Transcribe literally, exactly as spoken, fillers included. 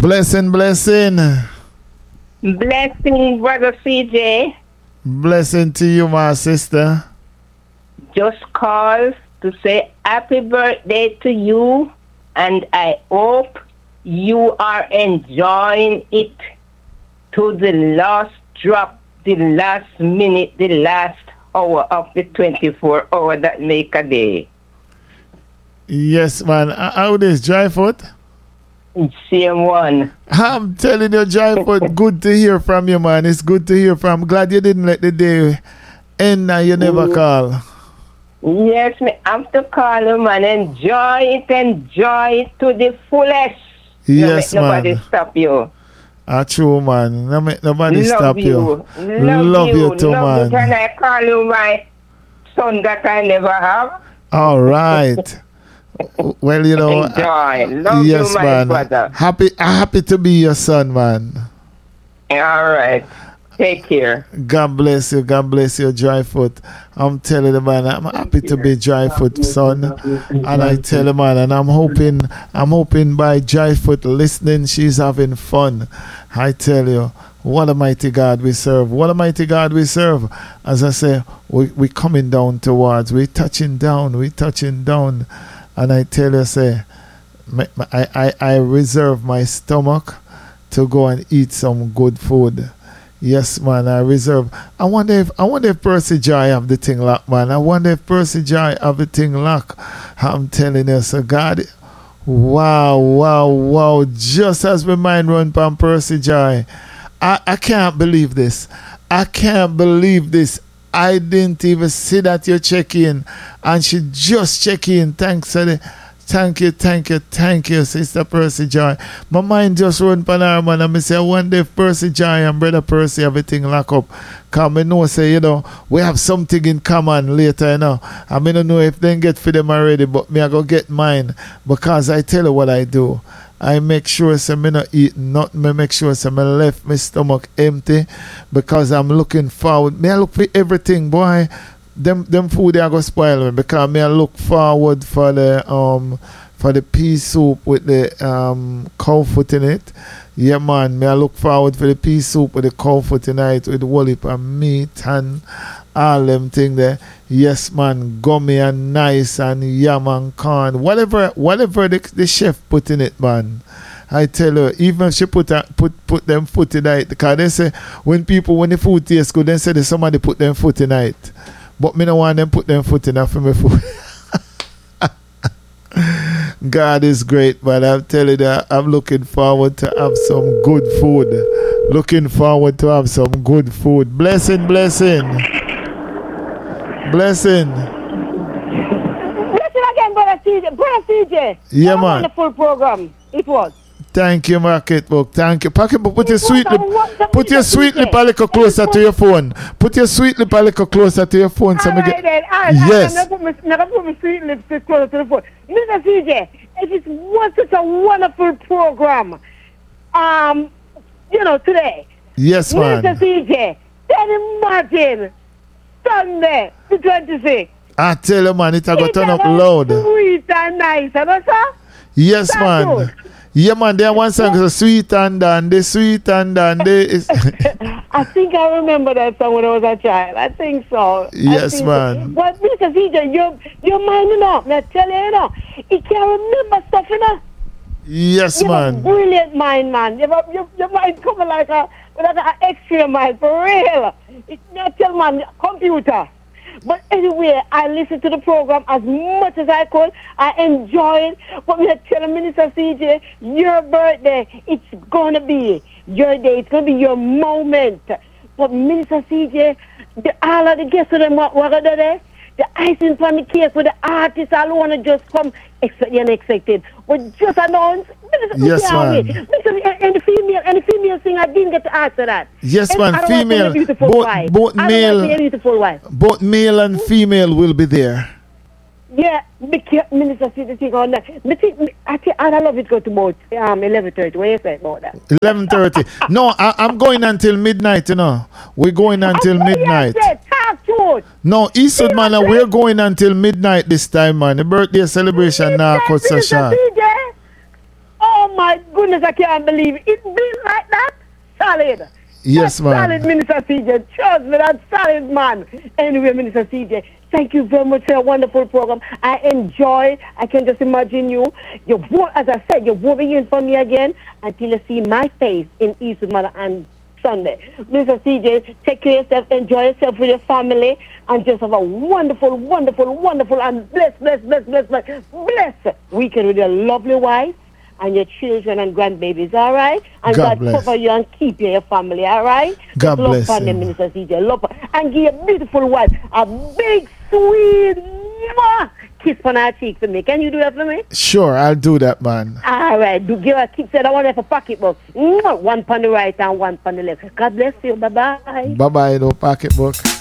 Blessing, blessing. Blessing, Brother C J. Blessing to you, my sister. Just call to say happy birthday to you, and I hope you are enjoying it to the last drop, the last minute, the last hour of the twenty-four hour that make a day. Yes, man. How this, Dryfoot? Same one. I'm telling you, Dryfoot, good to hear from you, man. It's good to hear from. Glad you didn't let the day end and you never mm. call. Yes, me have to call you, man. Enjoy it, enjoy it to the fullest. Yes, Don't let man. Nobody stop you. Ah, true, man. No make nobody Love stop you. you. Love, Love you, you too, Love man. You. Can I call you my son that I never have? All right. Well, you know. Enjoy. Love yes, you, my man. brother. Happy, happy to be your son, man. All right. Take care. God bless you. God bless you, Dryfoot. I'm telling you, man, I'm happy to be Dryfoot, son. And I tell you, man, and I'm hoping, I'm hoping by Dryfoot listening, she's having fun. I tell you, what a mighty God we serve. What a mighty God we serve. As I say, we we coming down towards, we touching down, we touching down. And I tell you, say, I, I, I reserve my stomach to go and eat some good food. Yes, man, I reserve. I wonder if I wonder if Percy Joy have the thing locked, man. I wonder if Percy Joy have the thing locked. I'm telling you, so God, wow, wow, wow. Just as my mind run from Percy Joy, I, I can't believe this. I can't believe this. I didn't even see that you check in, and she just check in. Thanks for the. Thank you, thank you, thank you, Sister Percy Joy. My mind just run pan her, man, and I say, one day Percy Joy and Brother Percy everything lock up. Because I know, say, you know, we have something in common later, you know. I mean, I don't know if they get for them already, but me, I go get mine. Because I tell you what I do. I make sure, say, me not eat nothing. Me make sure, say, me left my stomach empty. Because I'm looking forward. Me, I look for everything, boy. Them them food they are gonna spoil me because me I look forward for the um for the pea soup with the um cow foot in it. Yeah, man, me I look forward for the pea soup with the cow foot in it with whole heap of meat and all them thing there. Yes, man, gummy and nice and yam and corn, whatever whatever the, the chef put in it, man. I tell you, even if she put a, put put them foot in it, because they say when people when the food tastes good, then say that somebody put them foot in it. But me no want them put them foot in for me food. God is great, but I'm telling you, I'm looking forward to have some good food. Looking forward to have some good food. Blessing, blessing. Blessing. Listen again, Brother C J. Brother C J. Yeah, man. Wonderful program. It was. Thank you, Pocketbook. Thank you. Pocketbook, put your sweet lip, put your sweet lip a little closer to your phone. Put your sweet lip a little closer to your phone. So all right, get... then. All right, yes. Never put, my, never put my sweet lips closer to the phone. Mister C J, it was such a wonderful program. Um, you know, today. Yes, man. Mister C J, can you imagine Sunday, the twenty-sixth? I tell you, man, it a go turn up loud. Sweet and nice, you know, sir? Yes, That's man. good. Yeah, man, there one song is sweet and dan, the sweet and dan. Is I think I remember that song when I was a child. I think so. Yes, think man. So. But Mister C J, your your mind, you know, I tell you, you know, he can remember stuff, you know. Yes, you man. Have a brilliant mind, man. You have, your, your mind coming like a like an X-ray mind for real. It's not tell man computer. But anyway, I listened to the program as much as I could. I enjoyed it. But we are telling Minister C J, your birthday, it's going to be your day. It's going to be your moment. But Minister C J, the, all of the guests of them, what, what are they? The icing on the cake with the artists, I don't want to just come expect unexpected. But just announce. Yes, man. And the female, and the female singer, I didn't get to answer that. Yes, and man. Female, both, both male, both male and female will be there. Yeah, Minister see the thing on that. I think I love it go to about um eleven thirty. What you say about that? Eleven thirty. No, I, I'm going until midnight. You know, we're going until midnight. Talk to it. No, Eastwood man, we're going until midnight this time, man. The birthday celebration now cut so short. Oh my goodness, I can't believe it. It's been like that. Solid. Yes, that's man. Solid, Minister C J. Trust me, that's solid, man. Anyway, Minister C J, thank you very much for a wonderful program. I enjoy. I can just imagine you. You won't, as I said, you won't be in for me again until you see my face in Eastwood Mother and Sunday. Mister C J, take care of yourself, enjoy yourself with your family, and just have a wonderful, wonderful, wonderful, and blessed, blessed, blessed, blessed, blessed, blessed weekend with your lovely wife and your children and grandbabies, all right? And God God, cover you and keep you and your family, all right? God love bless upon you. them, Minister C J. Love upon- and give your beautiful wife a big, sweet mwah, kiss on her cheek for me. Can you do that for me? Sure, I'll do that, man. All right. Do give her a kiss. Said I want her for pocketbook. Mwah, one on the right and one on the left. God bless you. Bye-bye. Bye-bye, no pocketbook.